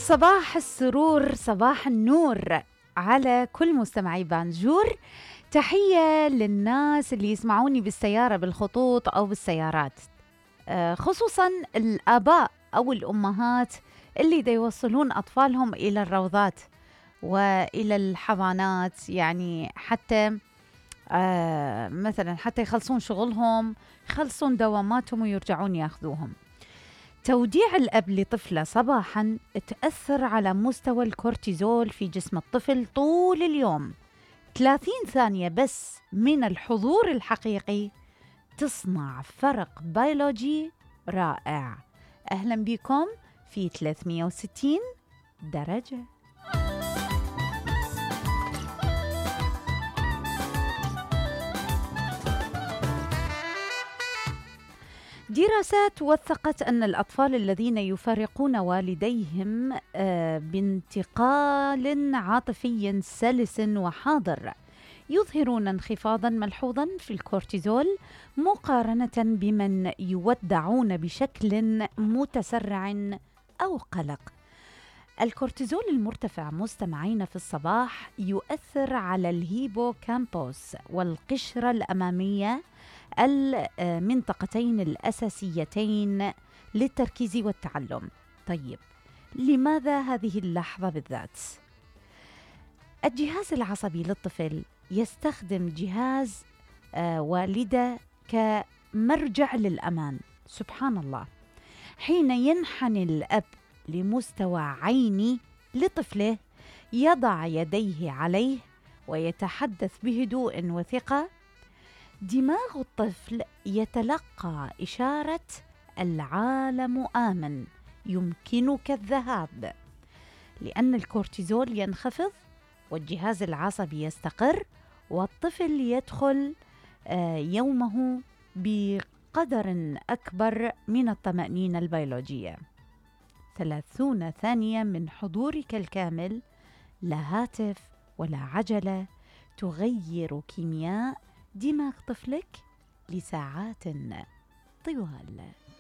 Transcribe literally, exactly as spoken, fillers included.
صباح السرور، صباح النور على كل مستمعي بانجور. تحية للناس اللي يسمعوني بالسيارة بالخطوط أو بالسيارات، خصوصا الآباء أو الأمهات اللي دا يوصلون أطفالهم إلى الروضات وإلى الحضانات، يعني حتى آه مثلا حتى يخلصون شغلهم، يخلصون دواماتهم ويرجعون ياخذوهم. توديع الأب لطفله صباحاً تأثر على مستوى الكورتيزول في جسم الطفل طول اليوم. ثلاثين ثانية بس من الحضور الحقيقي تصنع فرق بيولوجي رائع. أهلاً بكم في ثلاثمئة وستين درجة. دراسات وثقت أن الأطفال الذين يفارقون والديهم بانتقال عاطفي سلس وحاضر يظهرون انخفاضا ملحوظا في الكورتيزول مقارنة بمن يودعون بشكل متسرع أو قلق. الكورتيزول المرتفع مستمعين في الصباح يؤثر على الهيبوكامبوس والقشرة الأمامية، المنطقتين الأساسيتين للتركيز والتعلم. طيب، لماذا هذه اللحظة بالذات؟ الجهاز العصبي للطفل يستخدم جهاز آه والده كمرجع للأمان. سبحان الله، حين ينحني الأب لمستوى عيني لطفله يضع يديه عليه ويتحدث بهدوء وثقة، دماغ الطفل يتلقى إشارة العالم آمن، يمكنك الذهاب، لأن الكورتيزول ينخفض والجهاز العصبي يستقر، والطفل يدخل يومه بقدر أكبر من الطمأنينة البيولوجية. ثلاثون ثانية من حضورك الكامل، لا هاتف ولا عجلة، تغير كيمياء دماغ طفلك لساعات طوال.